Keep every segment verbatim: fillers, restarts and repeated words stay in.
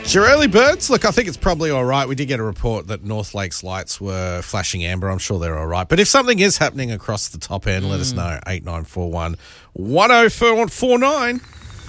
Your early birds, look, I think it's probably all right. We did get a report that North Lakes lights were flashing amber. I'm sure they're all right. But if something is happening across the top end, mm. let us know. eight nine four one, one oh four nine.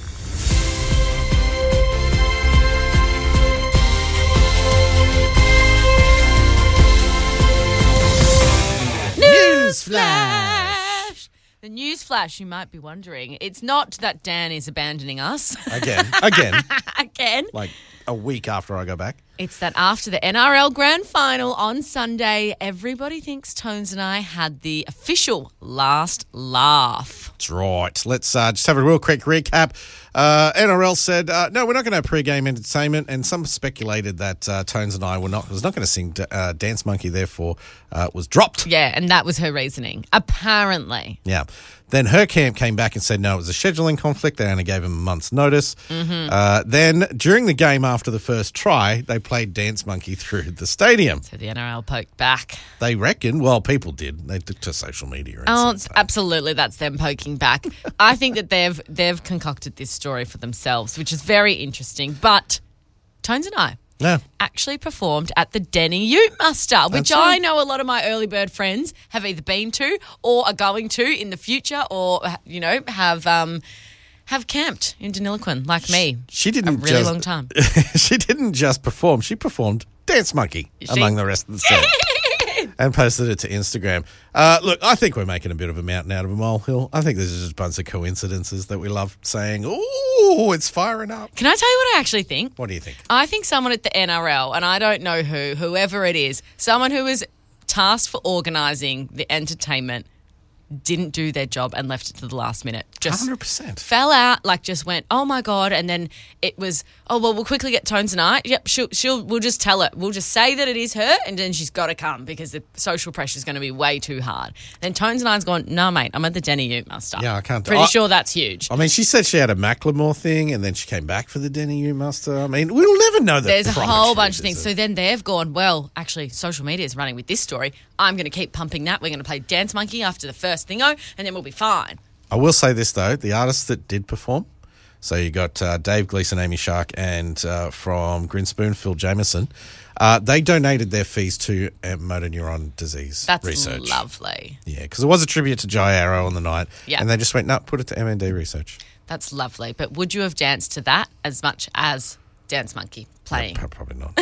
Newsflash! The newsflash, you might be wondering, it's not that Dan is abandoning us. Again. Again. Again. Like a week after I go back. It's that after the N R L Grand Final on Sunday, everybody thinks Tones and I had the official last laugh. That's right. Let's uh, just have a real quick recap. Uh, N R L said, uh, no, we're not going to have pre-game entertainment, and some speculated that uh, Tones and I were not was not going to sing uh, Dance Monkey, therefore uh, was dropped. Yeah, and that was her reasoning, apparently. Yeah. Then her camp came back and said, no, it was a scheduling conflict. They only gave him a month's notice. Mm-hmm. Uh, then during the game after the first try, they played Dance Monkey through the stadium. So the N R L poked back. They reckon, well, people did. They took to social media. And oh, it's absolutely. That's them poking back. I think that they've they've concocted this story for themselves, which is very interesting. But Tones and I yeah. actually performed at the Denny Ute Muster, which That's right. I know a lot of my early bird friends have either been to or are going to in the future, or, you know, have um, have camped in Deniliquin like me. She didn't a really just, long time. She didn't just perform. She performed Dance Monkey She? among the rest of the set. And posted it to Instagram. Uh, look, I think we're making a bit of a mountain out of a molehill. I think this is just a bunch of coincidences that we love saying, ooh, it's firing up. Can I tell you what I actually think? What do you think? I think someone at the N R L, and I don't know who, whoever it is, someone who was tasked for organising the entertainment didn't do their job and left it to the last minute. Just one hundred percent. Fell out, like just went, oh my God. And then it was, oh, well, we'll quickly get Tones and I. Yep, she'll, she'll, we'll just tell her. We'll just say that it is her, and then she's got to come because the social pressure is going to be way too hard. Then Tones and I's gone, no, mate, I'm at the Denny Ute Muster. Yeah, I can't do Pretty I, sure that's huge. I mean, she said she had a Macklemore thing, and then she came back for the Denny Ute Muster. I mean, we'll never know that. There's a whole bunch of things. So then they've gone, well, actually, social media is running with this story. I'm going to keep pumping that. We're going to play Dance Monkey after the first thingo, and then we'll be fine. I will say this, though. The artists that did perform, so you got uh, Dave Gleeson, Amy Shark, and uh, from Grinspoon, Phil Jameson, uh, they donated their fees to uh, motor neuron disease That's research. That's lovely. Yeah, because it was a tribute to Jai Arrow on the night, yeah. and they just went, no, put it to M N D research. That's lovely. But would you have danced to that as much as Dance Monkey playing? Yeah, probably not.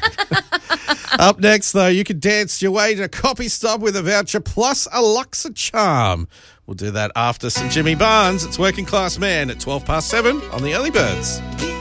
Up next, though, you can dance your way to Copy Stop with a voucher plus a Luxa charm. We'll do that after some Jimmy Barnes. It's Working Class Man at twelve past seven on the Early Birds.